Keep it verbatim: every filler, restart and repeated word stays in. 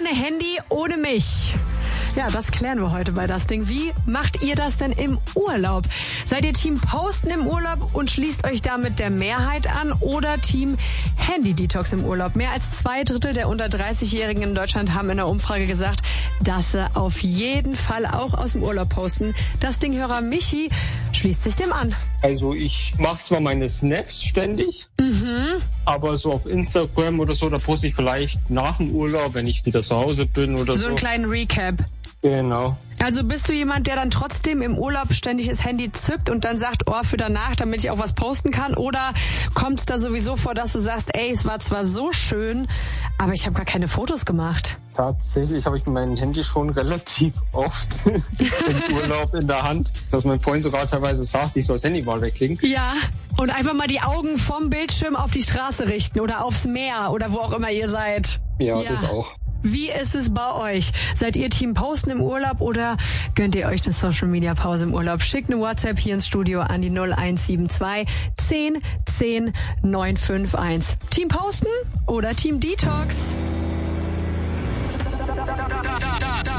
Ohne Handy, ohne mich. Ja, das klären wir heute bei das Ding. Wie macht ihr das denn im Urlaub? Seid ihr Team Posten im Urlaub und schließt euch damit der Mehrheit an oder Team Handy-Detox im Urlaub? Mehr als zwei Drittel der unter dreißig-Jährigen in Deutschland haben in der Umfrage gesagt, dass sie auf jeden Fall auch aus dem Urlaub posten. Das Dinghörer Michi schließt sich dem an. Also ich mache zwar meine Snaps ständig, mhm. aber so auf Instagram oder so, da poste ich vielleicht nach dem Urlaub, wenn ich wieder zu Hause bin oder so. So einen kleinen Recap. Genau. Also bist du jemand, der dann trotzdem im Urlaub ständig das Handy zückt und dann sagt, oh, für danach, damit ich auch was posten kann? Oder kommt es da sowieso vor, dass du sagst, ey, es war zwar so schön, aber ich habe gar keine Fotos gemacht? Tatsächlich habe ich mein Handy schon relativ oft im Urlaub in der Hand, dass mein Freund sogar teilweise sagt, ich soll das Handy mal weglegen. Ja, und einfach mal die Augen vom Bildschirm auf die Straße richten oder aufs Meer oder wo auch immer ihr seid. Ja, ja. Das auch. Wie ist es bei euch? Seid ihr Team Posten im Urlaub oder gönnt ihr euch eine Social-Media-Pause im Urlaub? Schickt eine WhatsApp hier ins Studio an die null eins sieben zwei zehn zehn neun fünf eins. Team Posten oder Team Detox?